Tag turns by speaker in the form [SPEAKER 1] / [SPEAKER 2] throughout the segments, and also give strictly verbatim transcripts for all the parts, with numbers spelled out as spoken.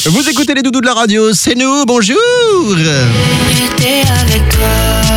[SPEAKER 1] Vous écoutez les doudous de la radio, c'est nous, bonjour.
[SPEAKER 2] J'étais avec toi.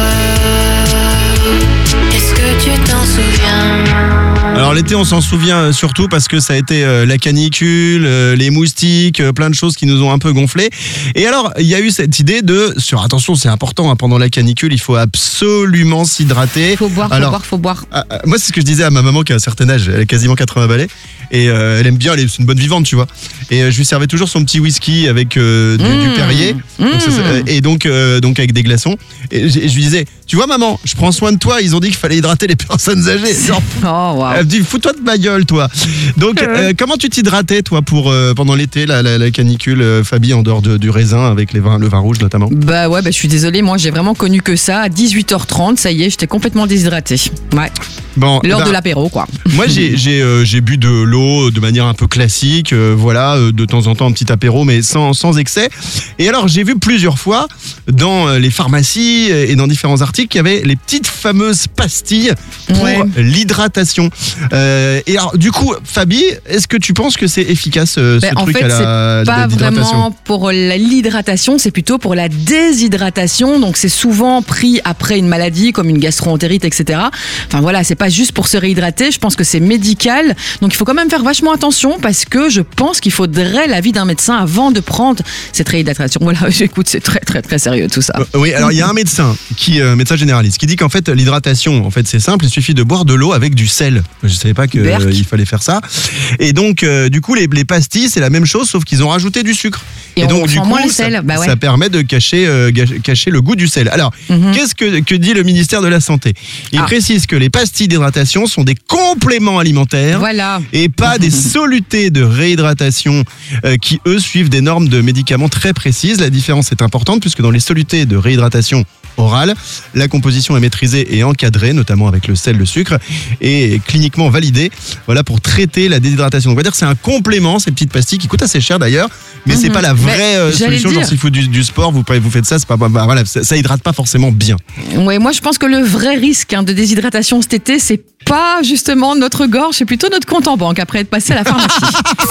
[SPEAKER 2] Est-ce que tu t'en souviens?
[SPEAKER 1] Alors l'été, on s'en souvient surtout parce que ça a été euh, la canicule, euh, les moustiques, euh, plein de choses qui nous ont un peu gonflé. Et alors, il y a eu cette idée de, sur attention, c'est important, hein, pendant la canicule, il faut absolument s'hydrater.
[SPEAKER 3] Faut boire, faut
[SPEAKER 1] alors,
[SPEAKER 3] boire, faut boire.
[SPEAKER 1] ah, ah, moi, c'est ce que je disais à ma maman qui a un certain âge, elle a quasiment quatre-vingts balais. Et euh, elle aime bien, elle est, c'est une bonne vivante, tu vois. Et euh, je lui servais toujours son petit whisky avec euh, du,
[SPEAKER 3] Mmh.
[SPEAKER 1] du Perrier. Donc, ça, ça,
[SPEAKER 3] Mmh.
[SPEAKER 1] et donc, euh, donc avec des glaçons. Et je, je lui disais, tu vois maman, je prends soin de toi, ils ont dit qu'il fallait hydrater les personnes âgées. Genre,
[SPEAKER 3] Oh, waouh.
[SPEAKER 1] elle me dit, fous-toi de ma gueule, toi. Donc, euh, comment tu t'hydratais, toi, pour euh, pendant l'été, la, la, la canicule, euh, Fabi, en dehors de, du raisin, avec les vins, le vin rouge notamment?
[SPEAKER 3] Bah ouais, bah, je suis désolée, moi j'ai vraiment connu que ça. À dix-huit heures trente, ça y est, j'étais complètement déshydratée. Ouais,
[SPEAKER 1] Bon,
[SPEAKER 3] l'heure
[SPEAKER 1] bah,
[SPEAKER 3] de l'apéro, quoi.
[SPEAKER 1] moi, j'ai j'ai euh, j'ai bu de l'eau de manière un peu classique, euh, voilà, euh, de temps en temps un petit apéro, mais sans sans excès. Et alors, j'ai vu plusieurs fois dans euh, les pharmacies et dans différents articles qu'il y avait les petites fameuses pastilles pour
[SPEAKER 3] Ouais.
[SPEAKER 1] l'hydratation. Euh, et alors, du coup, Fabi, est-ce que tu penses que c'est efficace euh,
[SPEAKER 3] Ben,
[SPEAKER 1] ce
[SPEAKER 3] en
[SPEAKER 1] truc
[SPEAKER 3] fait,
[SPEAKER 1] à la
[SPEAKER 3] c'est pas
[SPEAKER 1] d'hydratation?
[SPEAKER 3] vraiment pour la- l'hydratation, c'est plutôt pour la déshydratation. Donc c'est souvent pris après une maladie comme une gastro-entérite, et cetera. Enfin voilà, c'est pas juste pour se réhydrater. Je pense que c'est médical. Donc il faut quand même faire vachement attention parce que je pense qu'il faudrait l'avis d'un médecin avant de prendre cette réhydratation. Voilà, j'écoute, c'est très très très sérieux tout ça.
[SPEAKER 1] Euh, Oui, alors il y a un médecin, qui, euh, médecin généraliste, qui dit qu'en fait l'hydratation, en fait c'est simple, il suffit de boire de l'eau avec du sel. Je savais pas qu'il
[SPEAKER 3] Berk.
[SPEAKER 1] fallait faire ça. Et donc euh, du coup les, les pastilles c'est la même chose sauf qu'ils ont rajouté du sucre.
[SPEAKER 3] Et on
[SPEAKER 1] donc
[SPEAKER 3] sent moins le sel.
[SPEAKER 1] ça,
[SPEAKER 3] Bah ouais.
[SPEAKER 1] ça permet de cacher, euh, gâ- cacher le goût du sel. Alors
[SPEAKER 3] Mhm.
[SPEAKER 1] qu'est-ce que, que dit le ministère de la Santé? Il
[SPEAKER 3] Ah.
[SPEAKER 1] précise que les pastilles d'hydratation sont des compléments alimentaires.
[SPEAKER 3] Voilà.
[SPEAKER 1] Et pas des solutés de réhydratation euh, qui, eux, suivent des normes de médicaments très précises. La différence est importante puisque dans les solutés de réhydratation orale, la composition est maîtrisée et encadrée, notamment avec le sel, le sucre, et cliniquement validée, voilà, pour traiter la déshydratation. Donc, on va dire que c'est un complément, ces petites pastilles qui coûtent assez cher d'ailleurs, mais c'est
[SPEAKER 3] Mhm.
[SPEAKER 1] pas la
[SPEAKER 3] Mais
[SPEAKER 1] vraie euh,
[SPEAKER 3] j'allais
[SPEAKER 1] solution.
[SPEAKER 3] le
[SPEAKER 1] Genre,
[SPEAKER 3] dire.
[SPEAKER 1] s'il faut du, du sport, vous, vous faites ça, c'est pas, bah, voilà, ça, ça hydrate pas forcément bien.
[SPEAKER 3] Ouais, moi je pense que le vrai risque hein, de déshydratation cet été, c'est pas justement notre gorge, c'est plutôt notre compte en banque après être passé à la pharmacie.